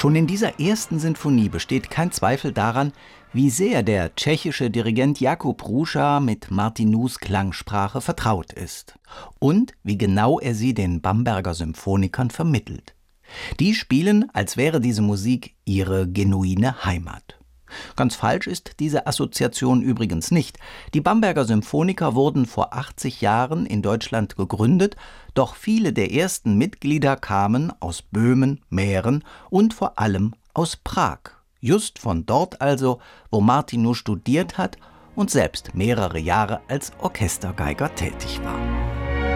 Schon in dieser ersten Sinfonie besteht kein Zweifel daran, wie sehr der tschechische Dirigent Jakub Hruša mit Martinus Klangsprache vertraut ist und wie genau er sie den Bamberger Symphonikern vermittelt. Die spielen, als wäre diese Musik ihre genuine Heimat. Ganz falsch ist diese Assoziation übrigens nicht. Die Bamberger Symphoniker wurden vor 80 Jahren in Deutschland gegründet, doch viele der ersten Mitglieder kamen aus Böhmen, Mähren und vor allem aus Prag. Just von dort also, wo Martinus studiert hat und selbst mehrere Jahre als Orchestergeiger tätig war.